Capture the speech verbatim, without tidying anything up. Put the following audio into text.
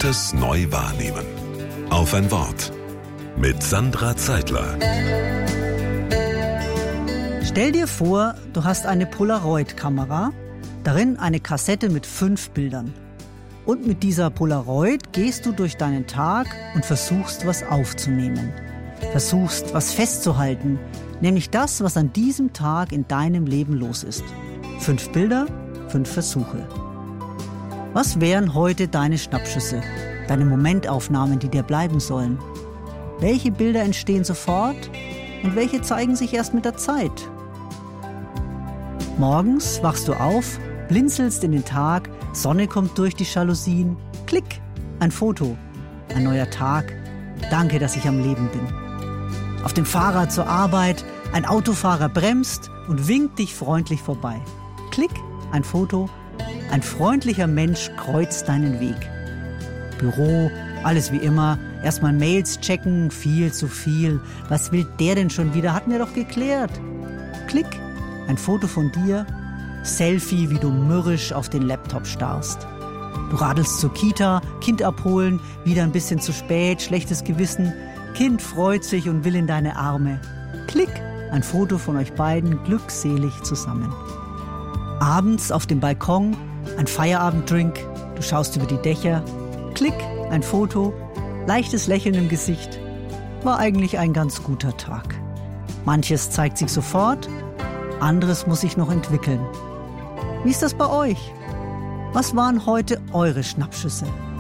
Gutes neu wahrnehmen. Auf ein Wort. Mit Sandra Zeitler. Stell dir vor, du hast eine Polaroid-Kamera, darin eine Kassette mit fünf Bildern. Und mit dieser Polaroid gehst du durch deinen Tag und versuchst, was aufzunehmen. Versuchst, was festzuhalten, nämlich das, was an diesem Tag in deinem Leben los ist. Fünf Bilder, fünf Versuche. Was wären heute deine Schnappschüsse, deine Momentaufnahmen, die dir bleiben sollen? Welche Bilder entstehen sofort und welche zeigen sich erst mit der Zeit? Morgens wachst du auf, blinzelst in den Tag, Sonne kommt durch die Jalousien. Klick, ein Foto, ein neuer Tag. Danke, dass ich am Leben bin. Auf dem Fahrrad zur Arbeit, ein Autofahrer bremst und winkt dich freundlich vorbei. Klick, ein Foto, ein freundlicher Mensch kreuzt deinen Weg. Büro, alles wie immer, erstmal Mails checken, viel zu viel. Was will der denn schon wieder? Hatten wir doch geklärt. Klick, ein Foto von dir, Selfie, wie du mürrisch auf den Laptop starrst. Du radelst zur Kita, Kind abholen, wieder ein bisschen zu spät, schlechtes Gewissen. Kind freut sich und will in deine Arme. Klick, ein Foto von euch beiden glückselig zusammen. Abends auf dem Balkon, ein Feierabenddrink, du schaust über die Dächer. Klick, ein Foto, leichtes Lächeln im Gesicht. War eigentlich ein ganz guter Tag. Manches zeigt sich sofort, anderes muss sich noch entwickeln. Wie ist das bei euch? Was waren heute eure Schnappschüsse?